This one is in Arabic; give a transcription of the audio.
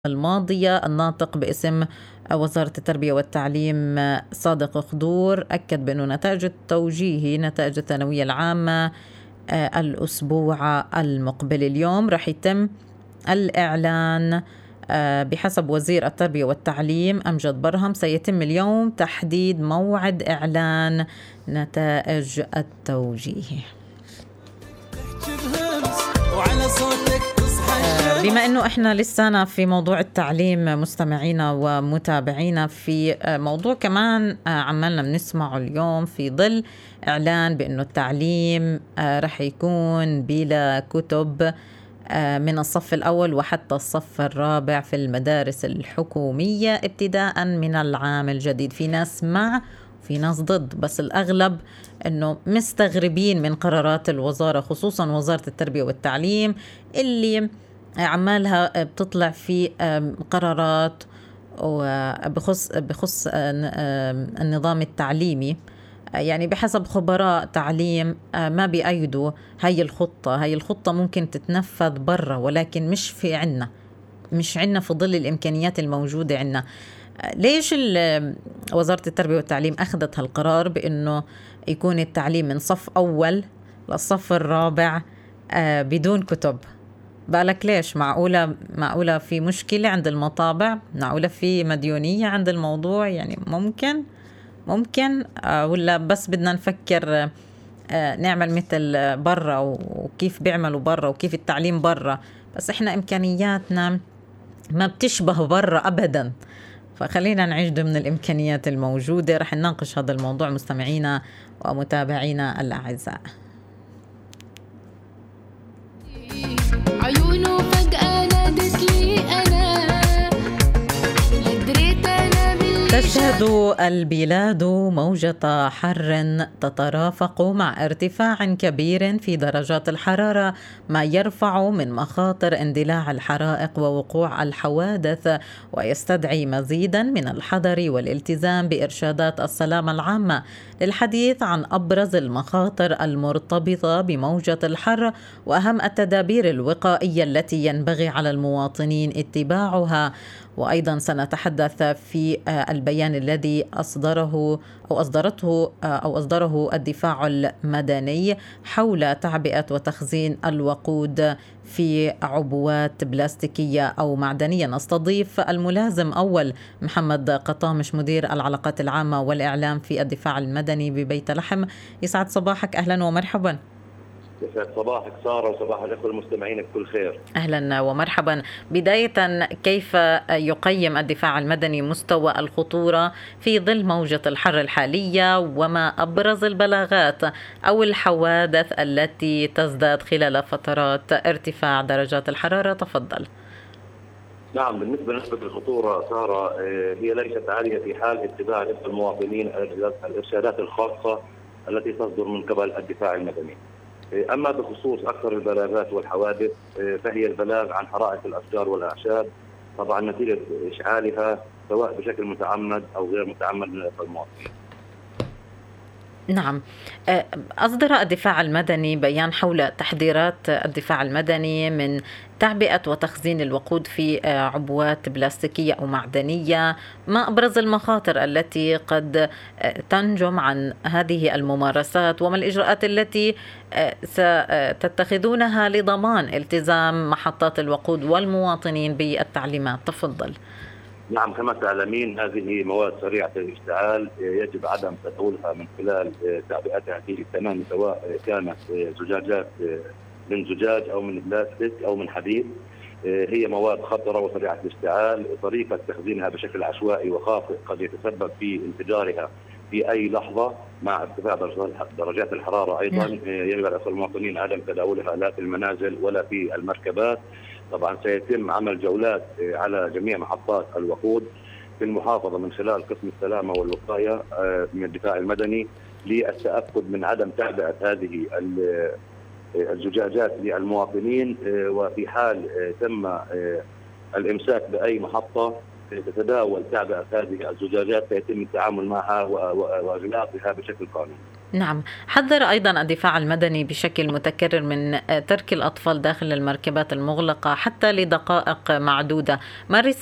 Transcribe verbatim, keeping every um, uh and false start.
الماضية. الناطق باسم وزارة التربية والتعليم صادق خضور أكد بأنه نتائج التوجيهي نتائج الثانوية العامة الأسبوع المقبل. اليوم رح يتم الإعلان بحسب وزير التربية والتعليم أمجد برهم. سيتم اليوم تحديد موعد إعلان نتائج التوجيهي. بما أنه إحنا لسانا في موضوع التعليم مستمعينا ومتابعينا، في موضوع كمان عمالنا بنسمعه اليوم في ظل إعلان بأنه التعليم رح يكون بلا كتب من الصف الأول وحتى الصف الرابع في المدارس الحكومية ابتداء من العام الجديد. في ناس مع في ناس ضد، بس الأغلب أنه مستغربين من قرارات الوزارة، خصوصا وزارة التربية والتعليم اللي عمالها بتطلع في قرارات بخص بخص النظام التعليمي. يعني بحسب خبراء تعليم ما بيأيدوا هاي الخطة. هاي الخطة ممكن تتنفذ برا، ولكن مش في عنا مش عنا في ظل الإمكانيات الموجودة عنا. ليش وزارة التربية والتعليم أخذت هالقرار بأنه يكون التعليم من صف أول للصف الرابع بدون كتب؟ بالك ليش؟ معقولة معقولة في مشكلة عند المطابع؟ معقولة في مديونية عند الموضوع؟ يعني ممكن ممكن ولا بس بدنا نفكر نعمل مثل برا وكيف بيعملوا برا وكيف التعليم برا، بس إحنا إمكانياتنا ما بتشبه برا أبدا. فخلينا نعيش ضمن الإمكانيات الموجودة. رح نناقش هذا الموضوع مستمعينا ومتابعينا الأعزاء. عيونه فجأة نادت لي أنا لدريت أنا باللي تشهد البلاد موجة حر تترافق مع ارتفاع كبير في درجات الحرارة، ما يرفع من مخاطر اندلاع الحرائق ووقوع الحوادث، ويستدعي مزيدا من الحذر والالتزام بإرشادات السلامة العامة. للحديث عن أبرز المخاطر المرتبطة بموجة الحر وأهم التدابير الوقائية التي ينبغي على المواطنين اتباعها، وأيضا سنتحدث في البيان الذي أصدره أو أصدرته أو أصدره الدفاع المدني حول تعبئة وتخزين الوقود في عبوات بلاستيكية أو معدنية. نستضيف الملازم أول محمد قطامش مدير العلاقات العامة والإعلام في الدفاع المدني ببيت لحم. يسعد صباحك، أهلا ومرحبا. يسعد صباحك سارة وصباح الأخوة المستمعين بكل خير. أهلا ومرحبا. بداية، كيف يقيم الدفاع المدني مستوى الخطورة في ظل موجة الحر الحالية، وما أبرز البلاغات أو الحوادث التي تزداد خلال فترات ارتفاع درجات الحرارة؟ تفضل. نعم، بالنسبة لنسبة الخطورة سارة هي ليست عالية في حال اتباع المواطنين الإرشادات الخاصة التي تصدر من قبل الدفاع المدني. أما بخصوص أكثر البلاغات والحوادث فهي البلاغ عن حرائق الأشجار والأعشاب، طبعا نتيجة إشعالها سواء بشكل متعمد أو غير متعمد من المواطنين. نعم، أصدر الدفاع المدني بيان حول تحذيرات الدفاع المدني من تعبئة وتخزين الوقود في عبوات بلاستيكية أو معدنية. ما أبرز المخاطر التي قد تنجم عن هذه الممارسات، وما الإجراءات التي ستتخذونها لضمان التزام محطات الوقود والمواطنين بالتعليمات؟ تفضل. نعم، كما تعلمين هذه مواد سريعة الاشتعال يجب عدم تداولها من خلال تعبئتها في الثمن، سواء كانت زجاجات من زجاج أو من بلاستيك أو من حديد. هي مواد خطرة وسريعة الاشتعال. طريقة تخزينها بشكل عشوائي وخاطئ قد يتسبب في انفجارها في أي لحظة مع ارتفاع درجات الحرارة. أيضا يجب على المواطنين عدم تداولها لا في المنازل ولا في المركبات. طبعا سيتم عمل جولات على جميع محطات الوقود في المحافظة من خلال قسم السلامة والوقاية من الدفاع المدني للتأكد من عدم تعبئة هذه الزجاجات للمواطنين، وفي حال تم الإمساك بأي محطة تتداول تعبئة هذه الزجاجات سيتم التعامل معها وإغلاقها بشكل قانوني. نعم. حذر أيضا الدفاع المدني بشكل متكرر من ترك الأطفال داخل المركبات المغلقة حتى لدقائق معدودة. ما